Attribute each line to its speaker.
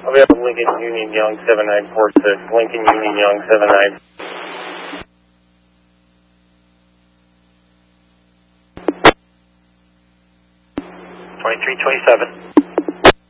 Speaker 1: We have Lincoln Union Young 7946. Lincoln Union Young 79.
Speaker 2: 2327.